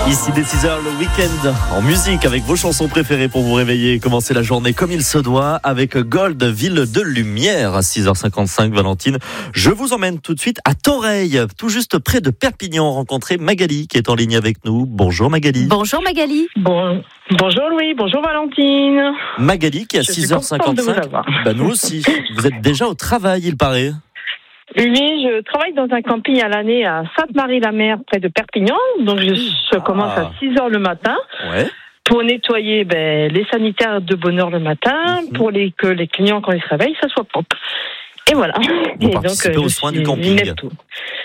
Ici dès 6h le week-end en musique avec vos chansons préférées pour vous réveiller et commencer la journée comme il se doit avec Gold, ville de lumière à 6h55. Valentine, je vous emmène tout de suite à Toreil, tout juste près de Perpignan, rencontrer Magali qui est en ligne avec nous. Bonjour Magali. Bonjour Magali. Bonjour Louis, bonjour Valentine. Magali qui est à 6h55. Nous aussi, vous êtes déjà au travail il paraît. Oui, je travaille dans un camping à l'année à Sainte-Marie-la-Mer, près de Perpignan. Donc, je commence à 6h le matin pour nettoyer les sanitaires de bonne heure le matin, pour que les clients, quand ils se réveillent, ça soit propre. Et voilà. Vous participez aux soins du camping. Comment ?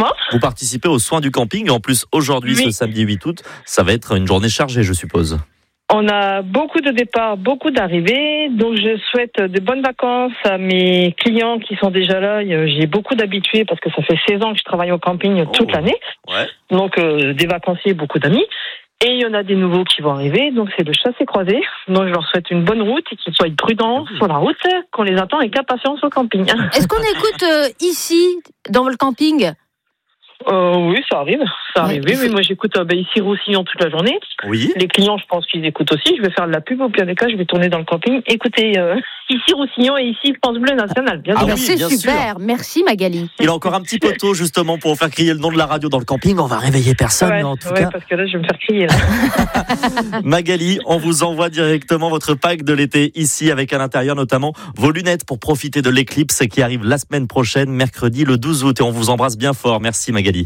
Vous participez aux soins du camping. En plus, aujourd'hui, ce samedi 8 août, ça va être une journée chargée, je suppose. On a beaucoup de départs, beaucoup d'arrivées, donc je souhaite de bonnes vacances à mes clients qui sont déjà là. J'ai beaucoup d'habitués parce que ça fait 16 ans que je travaille au camping toute l'année. Ouais. Donc des vacanciers, beaucoup d'amis. Et il y en a des nouveaux qui vont arriver, donc c'est le chassé-croisé. Donc je leur souhaite une bonne route et qu'ils soient prudents sur la route, qu'on les attend avec impatience au camping. Est-ce qu'on écoute ici, dans le camping ? Oui, ça arrive. Oui, moi j'écoute ici Roussillon toute la journée. Oui. Les clients, je pense qu'ils écoutent aussi. Je vais faire de la pub au pire des cas, je vais tourner dans le camping. Écoutez, ici Roussillon et ici France Bleu National. Bien sûr. C'est super. Sûr. Merci Magali. Il a encore un petit peu tôt justement pour faire crier le nom de la radio dans le camping. On va réveiller personne en tout cas. Parce que là je vais me faire crier. Là. Magali, on vous envoie directement votre pack de l'été ici avec à l'intérieur notamment vos lunettes pour profiter de l'éclipse qui arrive la semaine prochaine, mercredi le 12 août. Et on vous embrasse bien fort. Merci Magali.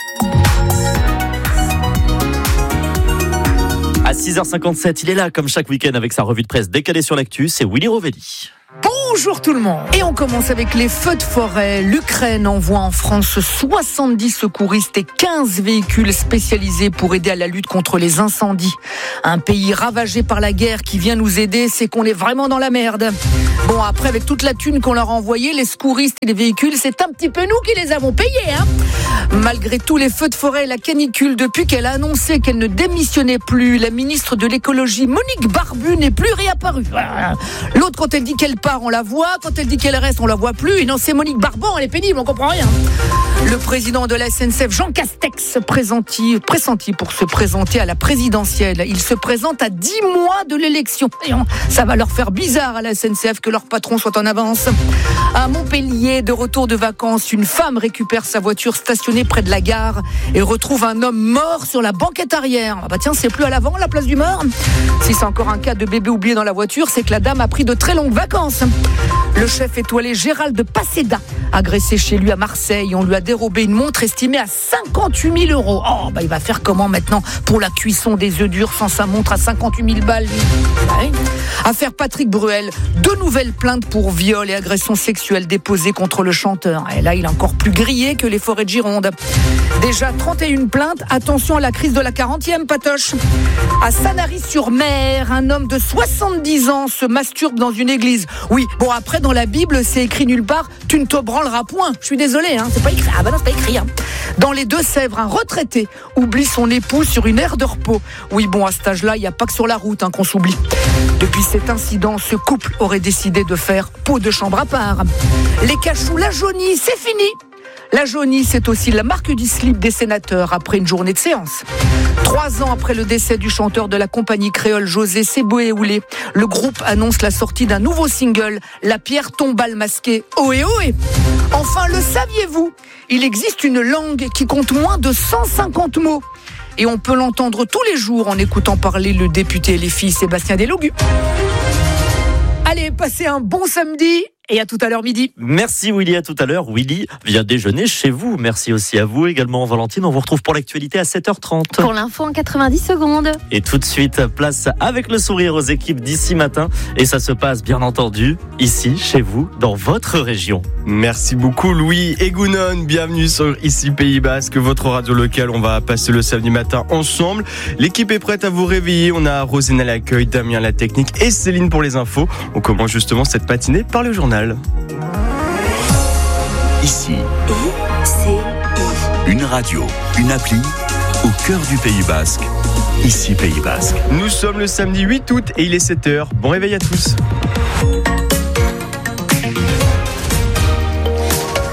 À 6h57, il est là comme chaque week-end avec sa revue de presse décalée sur l'actu, c'est Willy Rovelli. Bonjour tout le monde. Et on commence avec les feux de forêt. L'Ukraine envoie en France 70 secouristes et 15 véhicules spécialisés pour aider à la lutte contre les incendies. Un pays ravagé par la guerre qui vient nous aider, c'est qu'on est vraiment dans la merde. Bon, après, avec toute la thune qu'on leur a envoyée, les secouristes et les véhicules, c'est un petit peu nous qui les avons payés, hein. Malgré tous les feux de forêt et la canicule, depuis qu'elle a annoncé qu'elle ne démissionnait plus, la ministre de l'écologie, Monique Barbu, n'est plus réapparue. L'autre, quand elle dit qu'elle part, on la voit. Quand elle dit qu'elle reste, on la voit plus. Et non, c'est Monique Barban, elle est pénible, on comprend rien. Le président de la SNCF, Jean Castex, pressenti pour se présenter à la présidentielle. Il se présente à 10 mois de l'élection. Ça va leur faire bizarre à la SNCF que leur patron soit en avance. À Montpellier, de retour de vacances, une femme récupère sa voiture stationnée près de la gare et retrouve un homme mort sur la banquette arrière. Ah bah tiens, c'est plus à l'avant, la place du mort. Si c'est encore un cas de bébé oublié dans la voiture, c'est que la dame a pris de très longues vacances. Le chef étoilé Gérald Paseda, agressé chez lui à Marseille, on lui a dérobé une montre estimée à 58 000 €. Oh, bah il va faire comment maintenant pour la cuisson des œufs durs sans sa montre à 58 000 balles, lui. Affaire Patrick Bruel, 2 nouvelles plaintes pour viol et agression sexuelle déposées contre le chanteur. Et là, il est encore plus grillé que les forêts de Gironde. Déjà 31 plaintes, attention à la crise de la 40e, Patoche. À Sanary-sur-Mer, un homme de 70 ans se masturbe dans une église. Oui, bon après dans la Bible, c'est écrit nulle part, tu ne te branleras point. Je suis désolée, c'est pas écrit. Ah bah non, c'est pas écrit. Dans les Deux-Sèvres, un retraité oublie son épouse sur une aire de repos. Oui, bon, à cet âge-là, il n'y a pas que sur la route qu'on s'oublie. Depuis cet incident, ce couple aurait décidé de faire peau de chambre à part. Les cachous, la jaunie, c'est fini. La jaunie, c'est aussi la marque du slip des sénateurs après une journée de séance. 3 ans après le décès du chanteur de la compagnie créole José Seboué-Oulé, le groupe annonce la sortie d'un nouveau single, La pierre tombale masquée. Ohé ohé. Enfin, le saviez-vous ? Il existe une langue qui compte moins de 150 mots. Et on peut l'entendre tous les jours en écoutant parler le député LFI Sébastien Delogu. Allez, passez un bon samedi. Et à tout à l'heure midi. Merci Willy, à tout à l'heure. Willy vient déjeuner chez vous. Merci aussi à vous également Valentine. On vous retrouve pour l'actualité à 7h30. Pour l'info en 90 secondes. Et tout de suite, place avec le sourire aux équipes d'ici matin. Et ça se passe bien entendu ici, chez vous, dans votre région. Merci beaucoup Louis et Gounon. Bienvenue sur Ici Pays Basque, votre radio locale. On va passer le samedi matin ensemble. L'équipe est prête à vous réveiller. On a Rosine à l'accueil, Damien à la technique et Céline pour les infos. On commence justement cette matinée par le journal. Ici, une radio, une appli au cœur du Pays Basque. Ici Pays Basque. Nous sommes le samedi 8 août et il est 7h. Bon réveil à tous. Le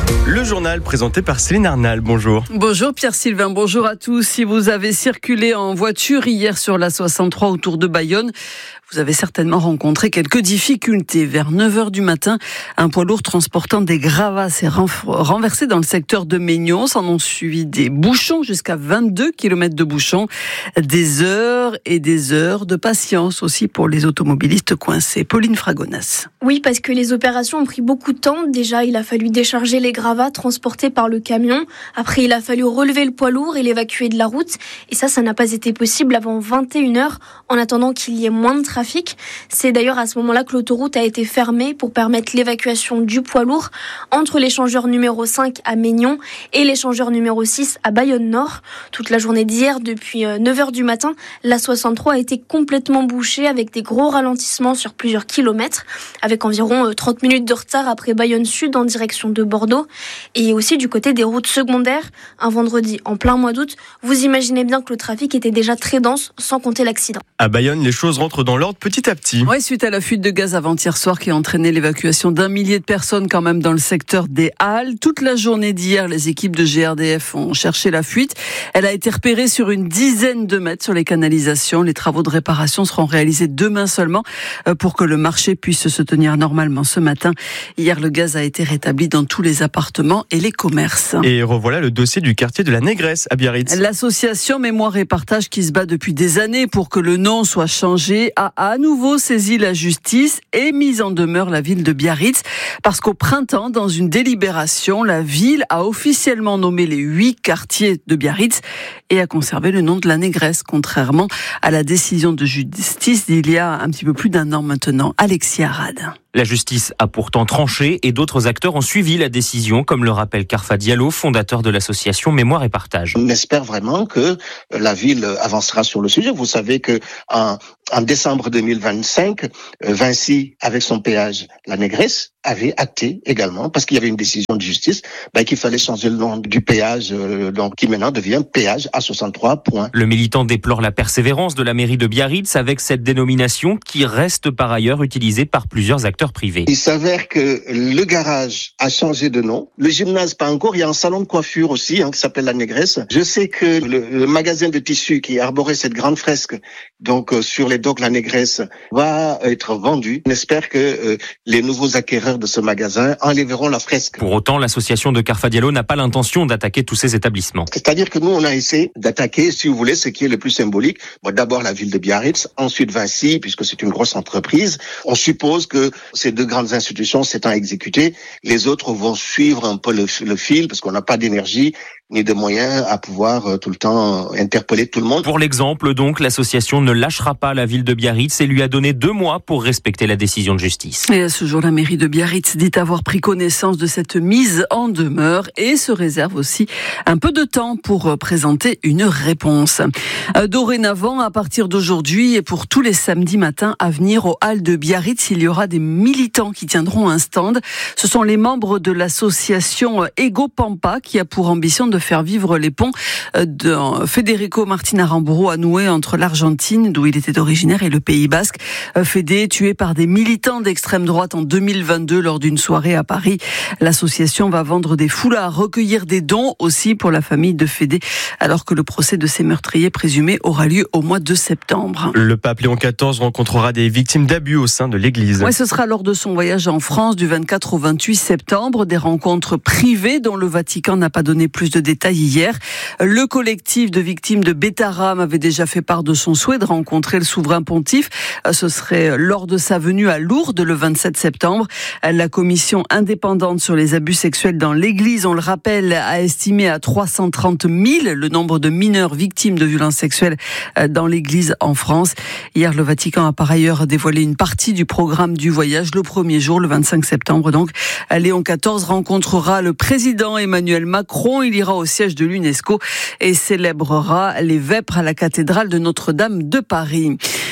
journal présenté par Céline Arnal. Bonjour. Bonjour Pierre-Sylvain, bonjour à tous. Si vous avez circulé en voiture hier sur la 63 autour de Bayonne, vous avez certainement rencontré quelques difficultés. Vers 9h du matin, un poids lourd transportant des gravats s'est renversé dans le secteur de Maignon. S'en ont suivi des bouchons, jusqu'à 22 km de bouchons. Des heures et des heures de patience aussi pour les automobilistes coincés. Pauline Fragonas. Oui, parce que les opérations ont pris beaucoup de temps. Déjà, il a fallu décharger les gravats transportés par le camion. Après, il a fallu relever le poids lourd et l'évacuer de la route. Et ça n'a pas été possible avant 21h, en attendant qu'il y ait moins de trafic. C'est d'ailleurs à ce moment-là que l'autoroute a été fermée pour permettre l'évacuation du poids lourd entre l'échangeur numéro 5 à Maignon et l'échangeur numéro 6 à Bayonne-Nord. Toute la journée d'hier, depuis 9h du matin, la 63 a été complètement bouchée avec des gros ralentissements sur plusieurs kilomètres, avec environ 30 minutes de retard après Bayonne-Sud en direction de Bordeaux. Et aussi du côté des routes secondaires, un vendredi en plein mois d'août, vous imaginez bien que le trafic était déjà très dense, sans compter l'accident. À Bayonne, les choses rentrent dans l'ordre petit à petit. Oui, suite à la fuite de gaz avant-hier soir qui a entraîné l'évacuation d'un millier de personnes quand même dans le secteur des Halles. Toute la journée d'hier, les équipes de GRDF ont cherché la fuite. Elle a été repérée sur une dizaine de mètres sur les canalisations. Les travaux de réparation seront réalisés demain seulement pour que le marché puisse se tenir normalement ce matin. Hier, le gaz a été rétabli dans tous les appartements et les commerces. Et revoilà le dossier du quartier de la Négresse à Biarritz. L'association Mémoire et Partage, qui se bat depuis des années pour que le nom soit changé, a à nouveau saisi la justice et mis en demeure la ville de Biarritz. Parce qu'au printemps, dans une délibération, la ville a officiellement nommé les 8 quartiers de Biarritz et a conservé le nom de la Négresse, contrairement à la décision de justice d'il y a un petit peu plus d'un an maintenant. Alexis Arad. La justice a pourtant tranché et d'autres acteurs ont suivi la décision, comme le rappelle Karfa Diallo, fondateur de l'association Mémoire et Partage. On espère vraiment que la ville avancera sur le sujet. Vous savez que en décembre 2025, Vinci, avec son péage La Négresse, avait acté également, parce qu'il y avait une décision de justice, qu'il fallait changer le nom du péage, donc qui maintenant devient péage A63. Le militant déplore la persévérance de la mairie de Biarritz avec cette dénomination qui reste par ailleurs utilisée par plusieurs acteurs privés. Il s'avère que le garage a changé de nom, le gymnase pas encore, il y a un salon de coiffure aussi qui s'appelle La Négresse. Je sais que le magasin de tissus qui arborait cette grande fresque, donc sur les docks La Négresse, va être vendu. On espère que les nouveaux acquéreurs de ce magasin enlèveront la fresque. Pour autant, l'association de Karfa Diallo n'a pas l'intention d'attaquer tous ces établissements. C'est-à-dire que nous, on a essayé d'attaquer, si vous voulez, ce qui est le plus symbolique. D'abord la ville de Biarritz, ensuite Vinci, puisque c'est une grosse entreprise. On suppose que ces deux grandes institutions s'étant exécutées, les autres vont suivre un peu le fil, parce qu'on n'a pas d'énergie ni de moyens à pouvoir tout le temps interpeller tout le monde. Pour l'exemple, donc, l'association ne lâchera pas la ville de Biarritz et lui a donné 2 mois pour respecter la décision de justice. Et à ce jour, la mairie de Biarritz dit avoir pris connaissance de cette mise en demeure et se réserve aussi un peu de temps pour présenter une réponse. Dorénavant, à partir d'aujourd'hui et pour tous les samedis matins à venir aux Halles de Biarritz, il y aura des militants qui tiendront un stand. Ce sont les membres de l'association Ego Pampa qui a pour ambition de faire vivre les ponts de Federico Martín Aramburu à noué entre l'Argentine, d'où il était originaire, et le Pays Basque. Fédé, tué par des militants d'extrême droite en 2022 lors d'une soirée à Paris. L'association va vendre des foulards, recueillir des dons aussi pour la famille de Fédé, alors que le procès de ces meurtriers présumés aura lieu au mois de septembre. Le pape Léon XIV rencontrera des victimes d'abus au sein de l'Église. Oui, ce sera lors de son voyage en France du 24 au 28 septembre. Des rencontres privées dont le Vatican n'a pas donné plus de détails hier. Le collectif de victimes de Bétaram avait déjà fait part de son souhait de rencontrer le souverain pontife. Ce serait lors de sa venue à Lourdes le 27 septembre. La commission indépendante sur les abus sexuels dans l'Église, on le rappelle, a estimé à 330 000 le nombre de mineurs victimes de violences sexuelles dans l'Église en France. Hier, le Vatican a par ailleurs dévoilé une partie du programme du voyage. Le premier jour, le 25 septembre, donc, Léon XIV rencontrera le président Emmanuel Macron. Il ira au siège de l'UNESCO et célébrera les vêpres à la cathédrale de Notre-Dame de Paris.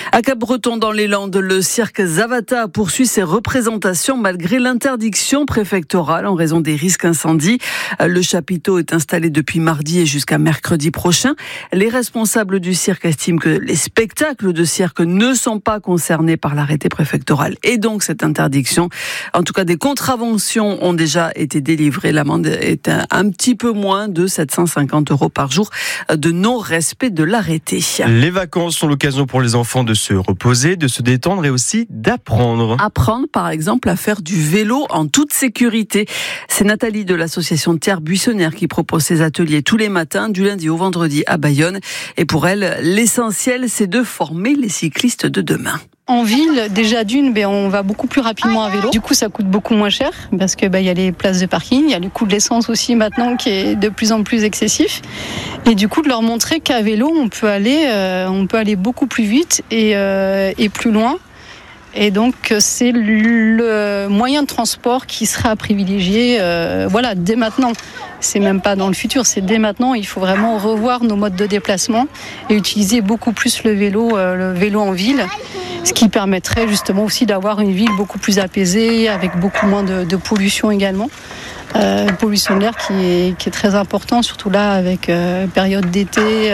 À Cap-Breton, dans les Landes, le cirque Zavata poursuit ses représentations malgré l'interdiction préfectorale en raison des risques incendies. Le chapiteau est installé depuis mardi et jusqu'à mercredi prochain. Les responsables du cirque estiment que les spectacles de cirque ne sont pas concernés par l'arrêté préfectoral et donc cette interdiction. En tout cas, des contraventions ont déjà été délivrées. L'amende est un petit peu moins de 750 € par jour de non-respect de l'arrêté. Les vacances sont l'occasion pour les enfants de se reposer, de se détendre et aussi d'apprendre. Apprendre, par exemple, à faire du vélo en toute sécurité. C'est Nathalie de l'association Terre Buissonnière qui propose ces ateliers tous les matins, du lundi au vendredi à Bayonne. Et pour elle, l'essentiel, c'est de former les cyclistes de demain. En ville, déjà on va beaucoup plus rapidement à vélo. Du coup, ça coûte beaucoup moins cher parce que y a les places de parking, il y a le coût de l'essence aussi maintenant qui est de plus en plus excessif. Et du coup, de leur montrer qu'à vélo, on peut aller beaucoup plus vite et plus loin. Et donc, c'est le moyen de transport qui sera privilégié. Dès maintenant. C'est même pas dans le futur, c'est dès maintenant. Il faut vraiment revoir nos modes de déplacement et utiliser beaucoup plus le vélo en ville. Ce qui permettrait justement aussi d'avoir une ville beaucoup plus apaisée, avec beaucoup moins de pollution également. Pollution de l'air qui est très important, surtout là avec période d'été,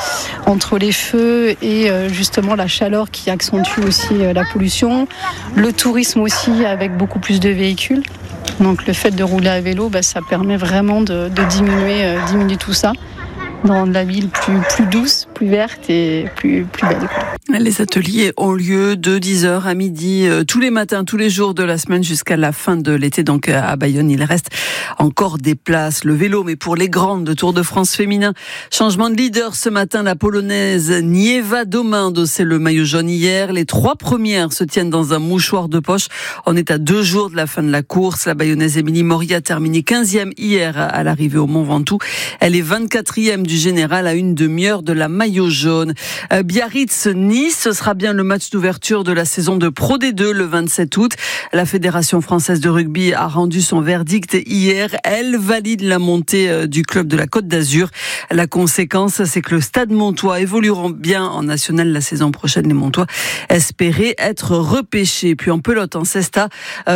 entre les feux et justement la chaleur qui accentue aussi la pollution. Le tourisme aussi avec beaucoup plus de véhicules. Donc le fait de rouler à vélo, ça permet vraiment de diminuer tout ça, de rendre la ville plus douce, plus verte et plus belle. Les ateliers ont lieu de 10h à midi, tous les matins, tous les jours de la semaine jusqu'à la fin de l'été. Donc à Bayonne, il reste encore des places. Le vélo, mais pour les grandes de Tour de France féminin. Changement de leader ce matin, la Polonaise Nieva Domin endossait le maillot jaune hier. Les 3 premières se tiennent dans un mouchoir de poche. On est à 2 jours de la fin de la course. La Bayonnaise Émilie Maury a terminé 15e hier à l'arrivée au Mont Ventoux. Elle est 24e du général à une demi-heure de la maillot jaune. Biarritz-Nice, ce sera bien le match d'ouverture de la saison de Pro D2 le 27 août. La Fédération française de rugby a rendu son verdict hier. Elle valide la montée du club de la Côte d'Azur. La conséquence, c'est que le Stade Montois évoluera bien en national la saison prochaine. Les Montois espéraient être repêchés. Puis en pelote, en cesta,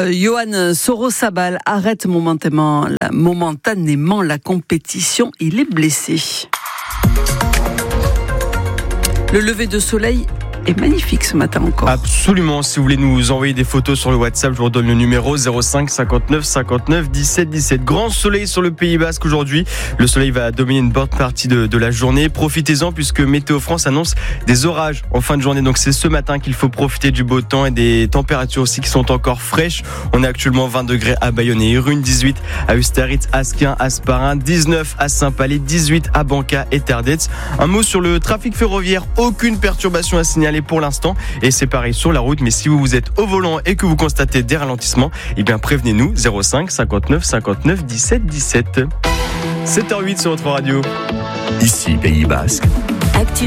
Johan Sorosabal arrête momentanément la compétition. Il est blessé. Le lever de soleil est magnifique ce matin encore. Absolument. Si vous voulez nous envoyer des photos sur le WhatsApp, je vous redonne le numéro 05 59 59 17 17. Grand soleil sur le Pays Basque aujourd'hui. Le soleil va dominer une bonne partie de la journée. Profitez-en puisque Météo France annonce des orages en fin de journée. Donc c'est ce matin qu'il faut profiter du beau temps et des températures aussi qui sont encore fraîches. On est actuellement 20 degrés à Bayonne et Irune, 18 à Ustaritz, Asquin, Asparin, 19 à Saint-Palais, 18 à Banca et Terdetz. Un mot sur le trafic ferroviaire. Aucune perturbation à signaler pour l'instant et c'est pareil sur la route, mais si vous êtes au volant et que vous constatez des ralentissements, prévenez-nous 05 59 59 17 17. 7h08 sur votre radio. Ici Pays Basque.